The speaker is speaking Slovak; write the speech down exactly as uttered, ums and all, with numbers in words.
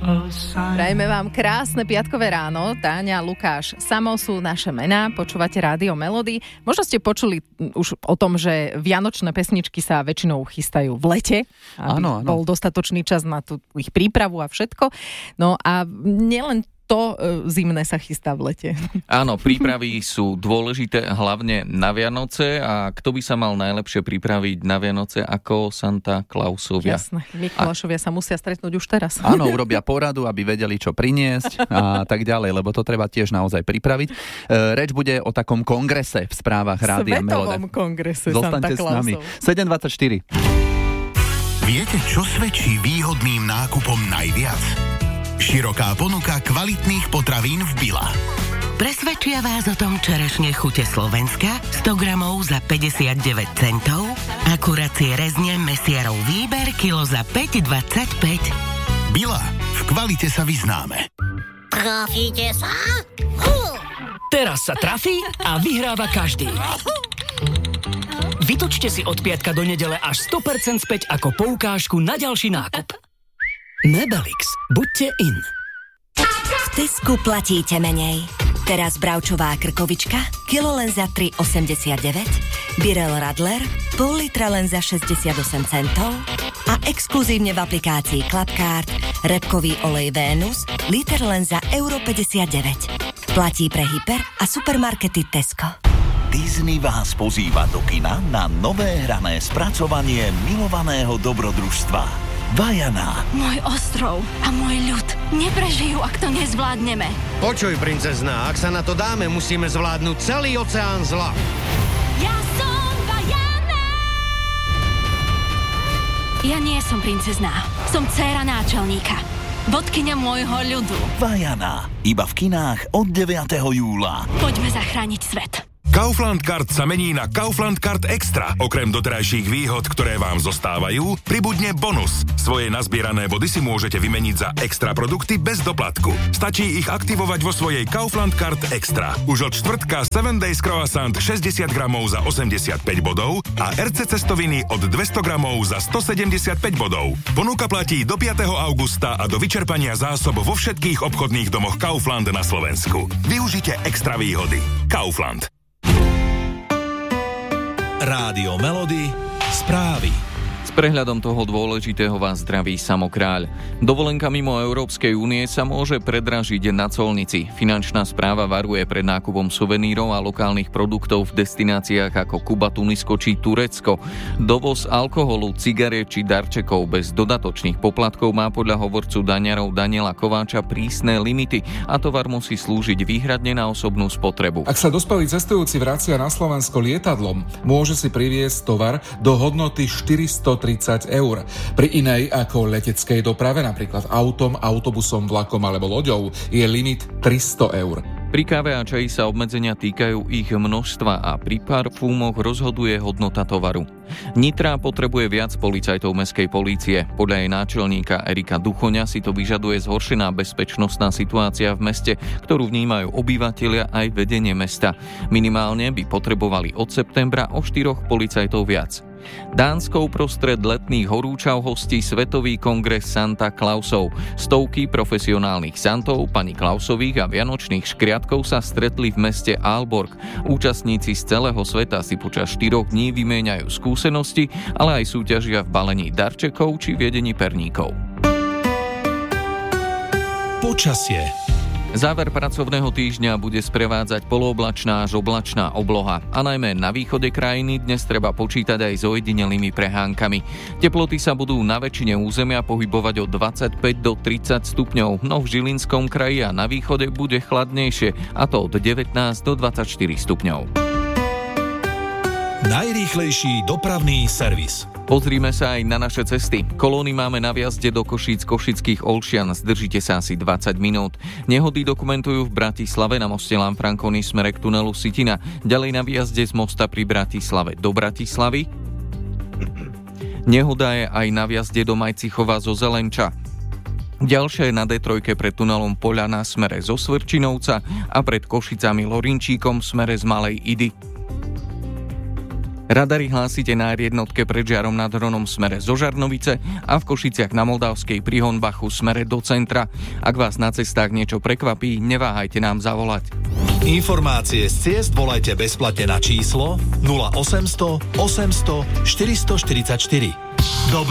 Prajeme vám krásne piatkové ráno. Táňa, Lukáš, Samo sú naše mená. Počúvate Rádio Melody. Možno ste počuli už o tom, že vianočné pesničky sa väčšinou chystajú v lete. Aby áno, áno. Bol dostatočný čas na tú ich prípravu a všetko. No a nielen to zimné sa chystá v lete. Áno, prípravy sú dôležité hlavne na Vianoce a kto by sa mal najlepšie pripraviť na Vianoce ako Santa Clausovia. Jasné, Mikulášovia a... sa musia stretnúť už teraz. Áno, urobia poradu, aby vedeli, čo priniesť a tak ďalej, lebo to treba tiež naozaj pripraviť. Reč bude o takom kongrese v správach Rádia Melody. Svetovom kongrese Zostaňte Santa Clausov. s nami. sedem dvadsaťštyri. Viete, čo svedčí výhodným nákupom najviac? Široká ponuka kvalitných potravín v Billa. Presvedčia vás o tom čerešne chute Slovenska, sto gramov za päťdesiatdeväť centov, akurácie rezne mesiarov výber, kilo za päť dvadsaťpäť. Billa, v kvalite sa vyznáme. Trafíte sa? Teraz sa trafí a vyhráva každý. Vytočte si od piatka do nedele až sto percent späť ako poukážku na ďalší nákup. Mebelix. Buďte in. V Tesku platíte menej. Teraz bravčová krkovička, kilo len za tri osemdesiatdeväť, Birel Radler, pol litra len za šesťdesiatosem centov a exkluzívne v aplikácii Clubcard repkový olej Venus, liter len za euro päťdesiatdeväť. Platí pre hyper a supermarkety Tesco. Disney vás pozýva do kina na nové hrané spracovanie milovaného dobrodružstva Vajana. Môj ostrov a môj ľud neprežijú, ak to nezvládneme. Počuj, princezná, ak sa na to dáme, musíme zvládnuť celý oceán zla. Ja som Vajana! Ja nie som princezná. Som dcéra náčelníka. Vodkyňa môjho ľudu. Vajana. Iba v kinách od deviateho júla. Poďme zachrániť svet. Kaufland Card sa mení na Kaufland Card Extra. Okrem doterajších výhod, ktoré vám zostávajú, pribudne bonus. Svoje nazbierané body si môžete vymeniť za extra produkty bez doplatku. Stačí ich aktivovať vo svojej Kaufland Card Extra. Už od štvrtka seven days croissant šesťdesiat gramov za osemdesiatpäť bodov a er cé cestoviny od dvesto gramov za stosedemdesiatpäť bodov. Ponuka platí do piateho augusta a do vyčerpania zásob vo všetkých obchodných domoch Kaufland na Slovensku. Využite extra výhody. Kaufland. Rádio Melody, správy. S prehľadom toho dôležitého vás zdraví Samo Kráľ. Dovolenka mimo Európskej únie sa môže predražiť na colnici. Finančná správa varuje pred nákupom suvenírov a lokálnych produktov v destináciách ako Kuba, Tunisko či Turecko. Dovoz alkoholu, cigariet či darčekov bez dodatočných poplatkov má podľa hovorcu daňarov Daniela Kováča prísne limity a tovar musí slúžiť výhradne na osobnú spotrebu. Ak sa dospelý cestujúci vracia na Slovensko lietadlom, môže si priviesť tovar do hodnoty štyristotridsať eur. Pri inej ako leteckej doprave, napríklad autom, autobusom, vlakom alebo loďou, je limit tristo eur. Pri káve a čaji sa obmedzenia týkajú ich množstva a pri parfúmoch rozhoduje hodnota tovaru. Nitra potrebuje viac policajtov mestskej polície. Podľa jej náčelníka Erika Duchoňa si to vyžaduje zhoršená bezpečnostná situácia v meste, ktorú vnímajú obyvatelia aj vedenie mesta. Minimálne by potrebovali od septembra o štyroch policajtov viac. Dánsko uprostred letných horúčav hostí Svetový kongres Santa Clausov. Stovky profesionálnych santov, pani Clausových a vianočných škriatkov sa stretli v meste Aalborg. Účastníci z celého sveta si počas štyroch dní vymieňajú skúsenosti, ale aj súťažia v balení darčekov či viedení perníkov. Počasie. Záver pracovného týždňa bude sprevádzať polooblačná až oblačná obloha a najmä na východe krajiny dnes treba počítať aj s ojedinelými prehánkami. Teploty sa budú na väčšine územia pohybovať od dvadsaťpäť do tridsať stupňov, no v Žilinskom kraji a na východe bude chladnejšie, a to od devätnásť do dvadsaťštyri stupňov. Najrýchlejší dopravný servis. Pozrime sa aj na naše cesty. Kolóny máme na vjazde do Košíc Košických Olšian. Zdržite sa asi dvadsať minút. Nehody dokumentujú v Bratislave na moste Lanfranconi smere k tunelu Sitina. Ďalej na výjazde z mosta pri Bratislave do Bratislavy. Nehoda je aj na vjazde do Majcichova zo Zelenča. Ďalšie je na dé tri pred tunelom Poľana smere zo Svrčinovca a pred Košicami Lorinčíkom smere z Malej Idy. Radary hlásite na er jednotke pred Žiarom nad Hronom smere zo Žarnovice a v Košiciach na Moldavskej pri Honbachu smere do centra. Ak vás na cestách niečo prekvapí, neváhajte nám zavolať. Informácie z ciest volajte bezplatne na číslo nula osemsto osemsto štyristoštyridsaťštyri.